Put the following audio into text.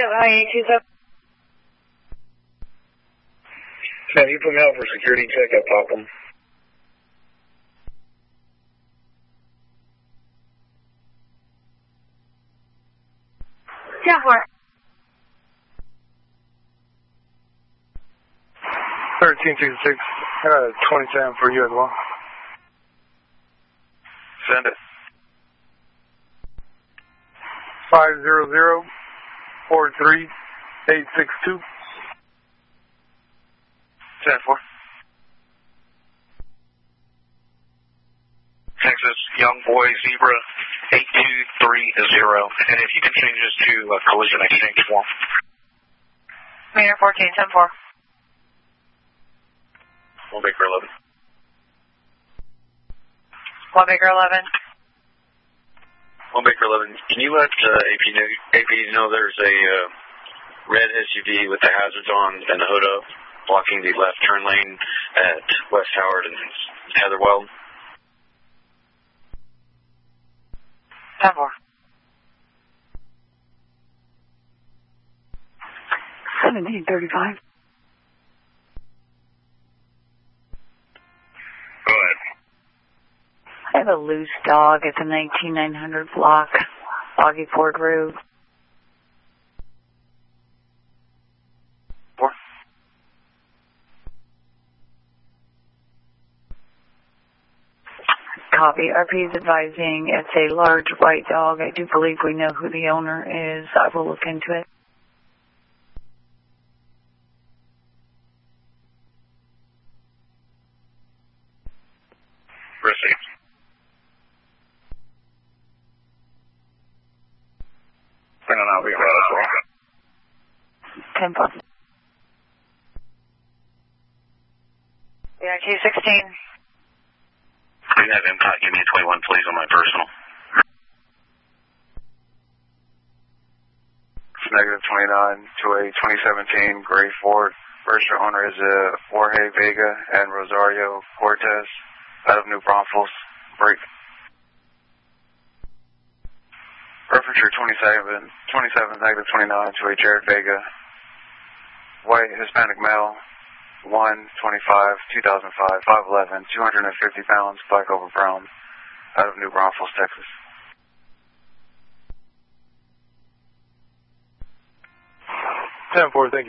hi, 27. Man, you put me out for security check, I pop them. Yeah, where? 1366. I got a 27 for you as well. Send it. 500-43862. 10-4. Texas, Young Boy, Zebra, 8230. And if you can change this to collision exchange form. Meter 14, 10-4. 1 Baker 11. 1 Baker 11. 1 Baker 11. Can you let AP know there's a red SUV with the hazards on and the hood up, blocking the left turn lane at West Howard and Heatherwell? 10-4. 1735. Go ahead. I have a loose dog at the 19900 block, Boggy Ford Road. 4. Copy. RP is advising it's a large white dog. I do believe we know who the owner is. I will look into it. Received. Bring on out, we got as well. 10-4. Yeah, Q16. You have MCOT, give me a 21, please, on my personal. Negative 29 to a 2017 Gray Ford. Registered owner is Jorge Vega and Rosario Cortez out of New Braunfels. Break. Reference 27, negative 29 to a Jared Vega. White Hispanic male, 125, 2005, 5'11", 250 pounds, black over brown, out of New Braunfels, Texas. 10-4, thank you.